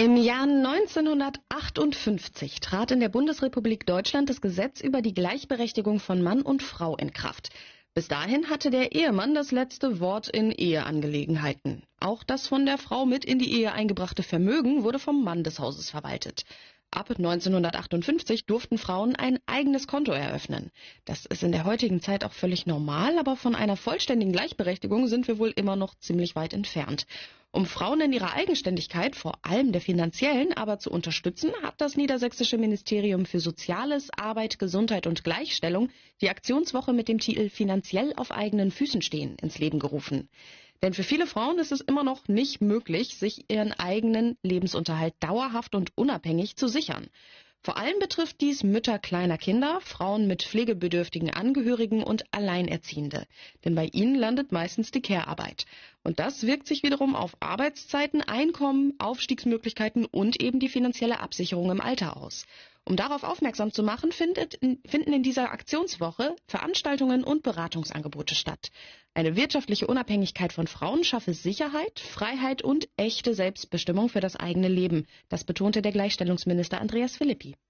Im Jahr 1958 trat in der Bundesrepublik Deutschland das Gesetz über die Gleichberechtigung von Mann und Frau in Kraft. Bis dahin hatte der Ehemann das letzte Wort in Eheangelegenheiten. Auch das von der Frau mit in die Ehe eingebrachte Vermögen wurde vom Mann des Hauses verwaltet. Ab 1958 durften Frauen ein eigenes Konto eröffnen. Das ist in der heutigen Zeit auch völlig normal, aber von einer vollständigen Gleichberechtigung sind wir wohl immer noch ziemlich weit entfernt. Um Frauen in ihrer Eigenständigkeit, vor allem der finanziellen, aber zu unterstützen, hat das Niedersächsische Ministerium für Soziales, Arbeit, Gesundheit und Gleichstellung die Aktionswoche mit dem Titel Finanziell auf eigenen Füßen stehen ins Leben gerufen. Denn für viele Frauen ist es immer noch nicht möglich, sich ihren eigenen Lebensunterhalt dauerhaft und unabhängig zu sichern. Vor allem betrifft dies Mütter kleiner Kinder, Frauen mit pflegebedürftigen Angehörigen und Alleinerziehende. Denn bei ihnen landet meistens die Care-Arbeit. Und das wirkt sich wiederum auf Arbeitszeiten, Einkommen, Aufstiegsmöglichkeiten und eben die finanzielle Absicherung im Alter aus. Um darauf aufmerksam zu machen, finden in dieser Aktionswoche Veranstaltungen und Beratungsangebote statt. Eine wirtschaftliche Unabhängigkeit von Frauen schaffe Sicherheit, Freiheit und echte Selbstbestimmung für das eigene Leben. Das betonte der Gleichstellungsminister Andreas Philippi.